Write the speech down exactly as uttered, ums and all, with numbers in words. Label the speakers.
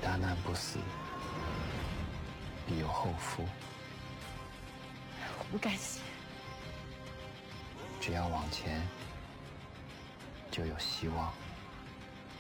Speaker 1: 大难不死，必有后福。
Speaker 2: 我不甘心。
Speaker 1: 只要往前，就有希望。